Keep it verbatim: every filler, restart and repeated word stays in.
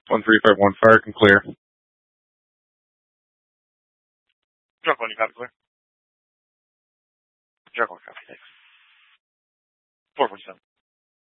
one three five one, fire can clear. Truck one, you copy clear? Truck one, copy, thanks. four forty-seven.